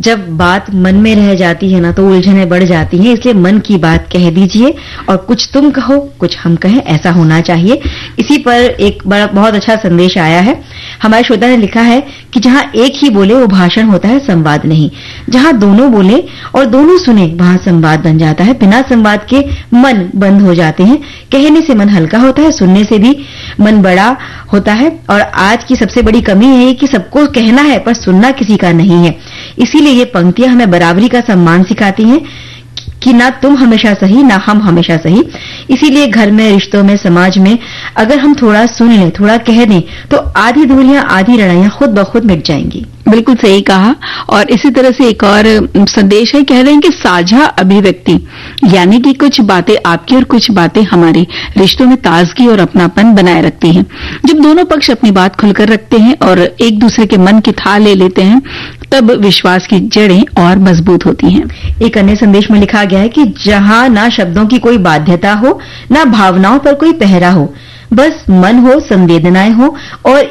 जब बात मन में रह जाती है ना तो उलझनें बढ़ जाती हैं, इसलिए मन की बात कह दीजिए और कुछ तुम कहो कुछ हम कहें, ऐसा होना चाहिए। इसी पर एक बड़ा बहुत अच्छा संदेश आया है। हमारे श्रोता ने लिखा है कि जहां एक ही बोले वो भाषण होता है, संवाद नहीं। जहां दोनों बोले और दोनों सुने वहां संवाद बन जाता है। बिना संवाद के मन बंद हो जाते हैं। कहने से मन हल्का होता है, सुनने से भी मन बड़ा होता है। और आज की सबसे बड़ी कमी है कि सबको कहना है पर सुनना किसी का नहीं है। इसीलिए ये पंक्तियां हमें बराबरी का सम्मान सिखाती हैं कि ना तुम हमेशा सही ना हम हमेशा सही। इसीलिए घर में, रिश्तों में, समाज में अगर हम थोड़ा सुन लें, थोड़ा कह दें तो आधी दूरियां, आधी लड़ाइयां खुद ब खुद मिट जाएंगी। बिल्कुल सही कहा। और इसी तरह से एक और संदेश है, कह रहे हैं कि साझा अभिव्यक्ति यानी कि कुछ बातें आपकी और कुछ बातें हमारी रिश्तों में ताजगी और अपनापन बनाए रखती हैं। जब दोनों पक्ष अपनी बात खुलकर रखते हैं और एक दूसरे के मन की थाह ले लेते हैं तब विश्वास की जड़ें और मजबूत होती हैं। एक अन्य संदेश में लिखा गया है कि जहां ना शब्दों की कोई बाध्यता हो, ना भावनाओं पर कोई पहरा हो, बस मन हो, संवेदनाएं हो और